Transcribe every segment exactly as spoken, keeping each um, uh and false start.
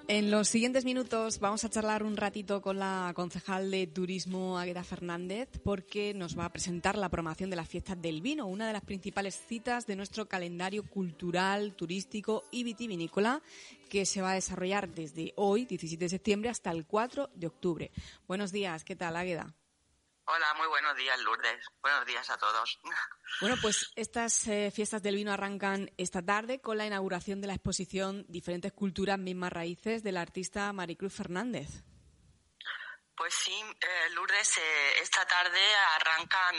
En los siguientes minutos vamos a charlar un ratito con la concejal de Turismo, Águeda Fernández, porque nos va a presentar la programación de las fiestas del vino, una de las principales citas de nuestro calendario cultural, turístico y vitivinícola, que se va a desarrollar desde hoy, diecisiete de septiembre, hasta el cuatro de octubre. Buenos días, ¿qué tal, Águeda? Hola, muy buenos días, Lourdes. Buenos días a todos. Bueno, pues estas eh, fiestas del vino arrancan esta tarde con la inauguración de la exposición Diferentes culturas, mismas raíces, del artista Maricruz Fernández. Pues sí, eh, Lourdes, eh, esta tarde arrancan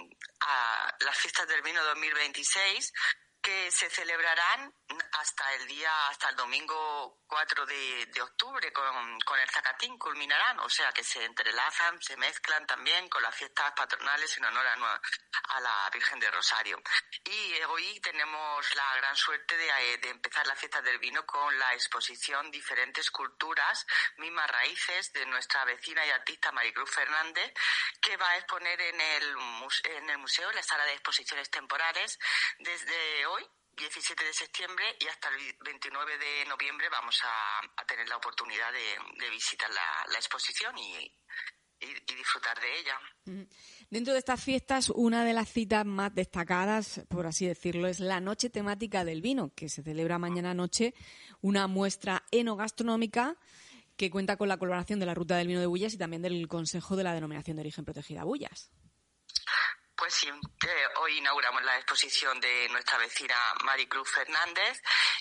a las fiestas del vino dos mil veintiséis, que se celebrarán hasta el día, hasta el domingo cuatro de, de octubre con, con el Zacatín, culminarán, o sea que se entrelazan, se mezclan también con las fiestas patronales en honor a, a la Virgen del Rosario. Y hoy tenemos la gran suerte de, de empezar las fiestas del vino con la exposición Diferentes culturas, mismas raíces, de nuestra vecina y artista Maricruz Fernández, que va a exponer en el, en el museo, en la sala de exposiciones temporales, desde hoy, diecisiete de septiembre, y hasta el veintinueve de noviembre vamos a, a tener la oportunidad de, de visitar la, la exposición y, y, y disfrutar de ella. Dentro de estas fiestas, una de las citas más destacadas, por así decirlo, es la Noche Temática del Vino, que se celebra mañana noche, una muestra enogastronómica que cuenta con la colaboración de la Ruta del Vino de Bullas y también del Consejo de la Denominación de Origen Protegida Bullas. Pues sí, eh, hoy inauguramos la exposición de nuestra vecina Maricruz Fernández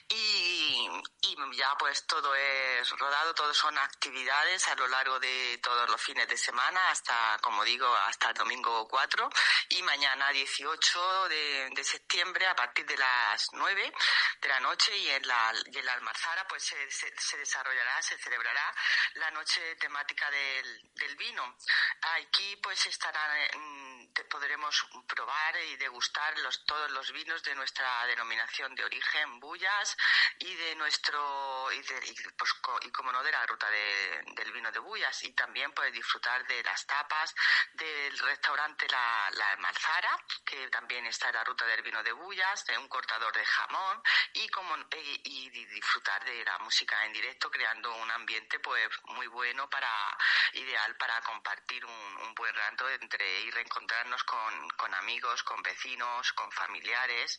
y, y ya pues todo es rodado, todo son actividades a lo largo de todos los fines de semana hasta, como digo, hasta el domingo cuatro, y mañana dieciocho de, de septiembre a partir de las nueve de la noche y en la, y en la Almazara pues se, se, se desarrollará, se celebrará la noche temática del, del vino. Aquí pues estarán, podremos probar y degustar los, todos los vinos de nuestra denominación de origen, Bullas, y de nuestro y, de, y, pues, co, y como no de la ruta de, del vino de Bullas, y también puedes disfrutar de las tapas del restaurante La, la Almazara, que también está en la ruta del vino de Bullas, de un cortador de jamón, y como y, y disfrutar de la música en directo, creando un ambiente pues muy bueno, para ideal para compartir un, un buen rato entre y reencontrarnos con con amigos, con vecinos, con familiares,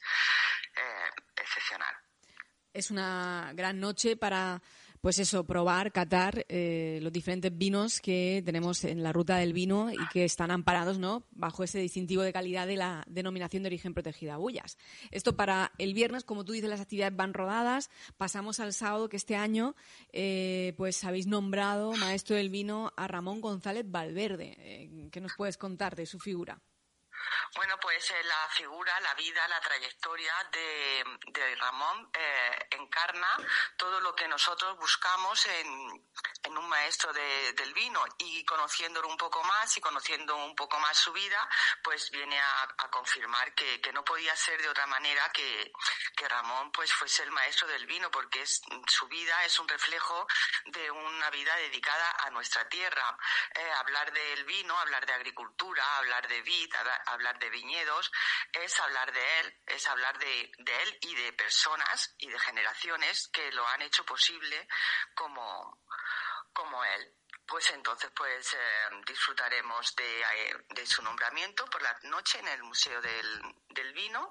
eh, excepcional. Es una gran noche para, pues eso, probar, catar eh, los diferentes vinos que tenemos en la Ruta del Vino y que están amparados, ¿no?, bajo ese distintivo de calidad de la Denominación de Origen Protegida Bullas. Esto para el viernes, como tú dices, las actividades van rodadas. Pasamos al sábado, que este año eh, pues habéis nombrado maestro del vino a Ramón González Valverde. Eh, ¿Qué nos puedes contar de su figura? Bueno, pues eh, la figura, la vida, la trayectoria de, de Ramón eh, encarna todo lo que nosotros buscamos en, en un maestro de, del vino, y conociéndolo un poco más y conociendo un poco más su vida, pues viene a, a confirmar que, que no podía ser de otra manera que, que Ramón pues fuese el maestro del vino, porque es, su vida es un reflejo de una vida dedicada a nuestra tierra. Eh, hablar del vino, hablar de agricultura, hablar de vid, hablar de viñedos, es hablar de él, es hablar de, de él y de personas y de generaciones que lo han hecho posible como, como él. Pues entonces pues eh, disfrutaremos de, eh, de su nombramiento por la noche en el Museo del, del Vino,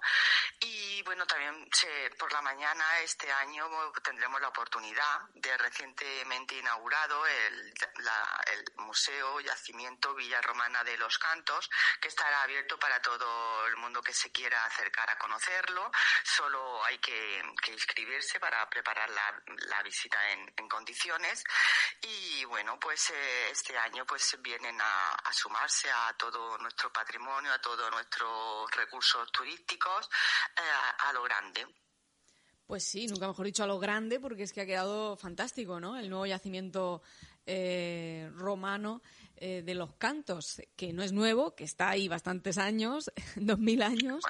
y bueno, también se, por la mañana este año tendremos la oportunidad de recientemente inaugurado el, la, el Museo Yacimiento Villa Romana de los Cantos, que estará abierto para todo el mundo que se quiera acercar a conocerlo. Solo hay que, que inscribirse para preparar la, la visita en, en condiciones, y bueno, pues este año pues vienen a, a sumarse a todo nuestro patrimonio, a todos nuestros recursos turísticos, eh, a, a lo grande. Pues sí, nunca mejor dicho, a lo grande, porque es que ha quedado fantástico, ¿no? El nuevo yacimiento eh, romano eh, de los Cantos, que no es nuevo, que está ahí bastantes años, dos mil años.